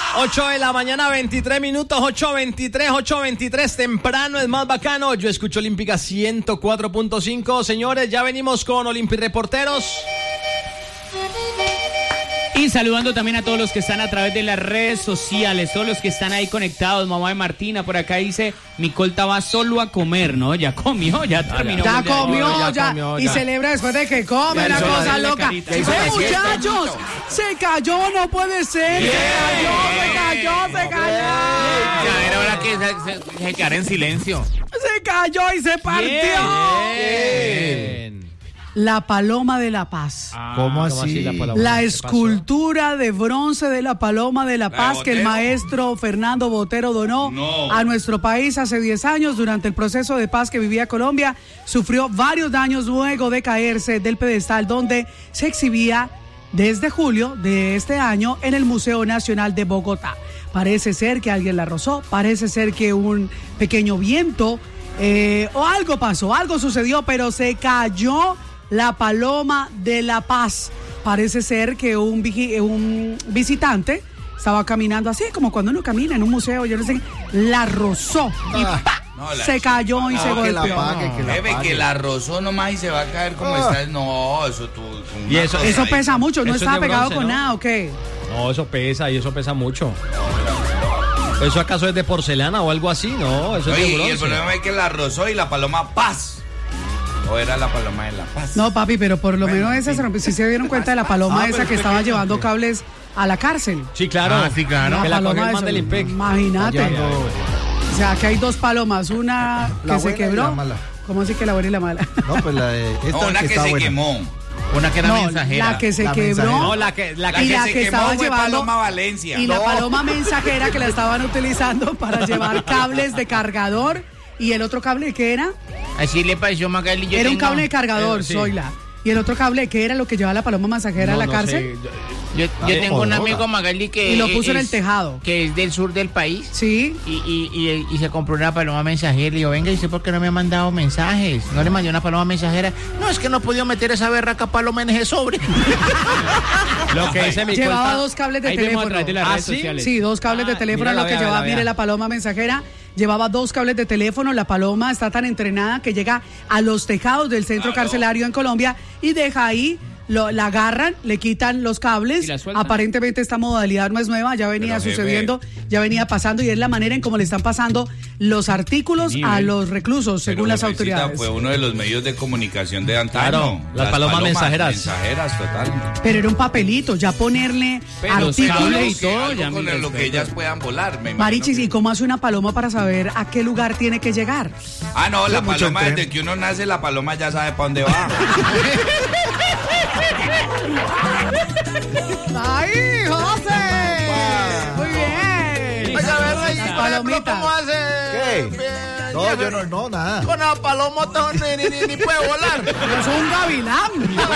8 de la mañana, 23 minutos, 8:23, temprano es más bacano. Yo escucho Olímpica 104.5. Señores, ya venimos con Olympi Reporteros. Y saludando también a todos los que están a través de las redes sociales, todos los que están ahí conectados. Mamá de Martina por acá dice, mi colta va solo a comer, ¿no? Ya comió, ya terminó. Ya comió. Y celebra después de que come, una cosa loca. Muchachos, se cayó, no puede ser. Se cayó. Ya era hora que se quedara en silencio. Se cayó y se partió. Bien. La Paloma de la Paz. ¿Cómo así? La escultura de bronce de la Paloma de la Paz que el maestro Fernando Botero donó a nuestro país hace 10 años durante el proceso de paz que vivía Colombia. Sufrió varios daños luego de caerse del pedestal donde se exhibía desde julio de este año en el Museo Nacional de Bogotá. Parece ser que alguien la rozó, parece ser que un pequeño viento o algo pasó, algo sucedió, pero se cayó la Paloma de la Paz. Parece ser que un visitante estaba caminando así, como cuando uno camina en un museo, yo no sé, la rozó y ¡pa! Se cayó y se golpeó. Que la rozó nomás y se va a caer como está. No, eso tú. Y eso pesa mucho, no estaba pegado bronce, con ¿no? nada, ¿o qué? No, eso pesa mucho. ¿Eso acaso es de porcelana o algo así? No, eso es de bronce. Y el problema es que la rozó y la paloma paz. ¿O era la Paloma de la Paz? No, papi, pero por lo menos esa se rompió. Sí se dieron cuenta de la paloma esa que estaba llevando cables a la cárcel. Sí, claro. Sí, claro. Que la cogió el paloma man del IMPEC. Imagínate. O sea, que hay dos palomas, una que se quebró. ¿Cómo así que la buena y la mala? No, pues la de esta una que se quemó. Una que era mensajera. La que se quebró. No, la que se estaba quemó llevando Paloma Valencia. Y la paloma mensajera que la estaban utilizando para llevar cables de cargador. ¿Y el otro cable qué era? Así le pareció a Magali. Era un cable de cargador, sí. Zoila. ¿Y el otro cable qué era lo que llevaba la paloma mensajera a la cárcel? Yo tengo un amigo, Magali, que... Y lo puso en el tejado. Que es del sur del país. Sí. Y se compró una paloma mensajera. Y yo, venga, ¿y usted por qué no me ha mandado mensajes? ¿No le mandé una paloma mensajera? No, es que no he podido meter esa berraca paloma en ese sobre. Lo que dice mi Llevaba cuenta. dos cables de Ahí vemos teléfono. a través de las redes ¿sí? sociales. Sí, dos cables de teléfono, lo que llevaba, mire, la paloma mensajera. Llevaba dos cables de teléfono. La paloma está tan entrenada que llega a los tejados del centro carcelario en Colombia y deja ahí, la agarran, le quitan los cables. Aparentemente esta modalidad no es nueva, ya venía sucediendo, ya venía pasando y es la manera en cómo le están pasando los artículos a los reclusos, según las autoridades. Fue uno de los medios de comunicación de antaño. Claro, las palomas mensajeras. Mensajeras, total. Pero era un papelito, ya ponerle artículos y todo, ya con lo que ellas puedan volar, me imagino. Marichis, ¿y cómo hace una paloma para saber a qué lugar tiene que llegar? Ah, no, la paloma, desde que uno nace, la paloma ya sabe para dónde va. ¡Ay, José! Muy bien. Oiga, a ver, Rey, palomita. ¿cómo hace? ¿Qué? No, yo no, nada. Con la paloma ni puede volar. Es un gavilán.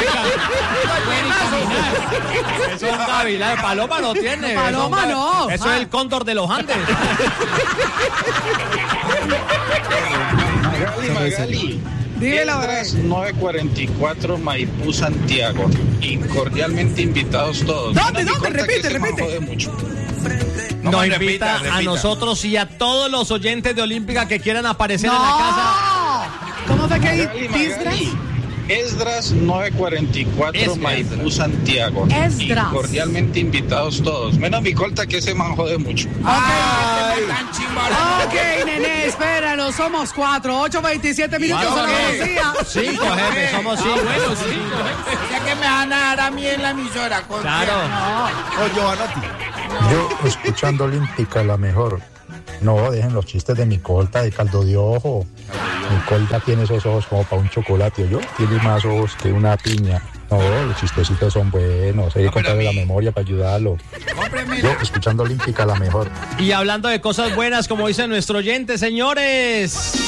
Eso es un gavilán. Paloma no tiene. Paloma no. Eso es el cóndor de los Andes. Magali. Dímelo, Esdras 944 Maipú, Santiago. Incordialmente invitados todos. ¿Dónde? Bueno, Repite. jode mucho. Nos invita a nosotros y a todos los oyentes de Olímpica que quieran aparecer en la casa. ¿Cómo fue que Magali. Esdras 944 Maipú, Santiago. Esdras. Cordialmente invitados todos. Menos mi colta que ese man jode mucho. Ok, nene, espéralo, somos 4, 8:27 minutos. Claro, solo decía. 5, jefe, somos 5. Bueno, sí. Ya que me van a dar a mí en la emisora. Claro. O Giovanotti. Yo escuchando Olímpica, la mejor. No, dejen los chistes de mi colta de caldo de ojo. Mi colta tiene esos ojos como para un chocolate. Yo tiene más ojos que una piña. No, los chistecitos son buenos. Hay que contarle la memoria para ayudarlo. Yo escuchando Olímpica, la mejor. Y hablando de cosas buenas, como dice nuestro oyente, señores.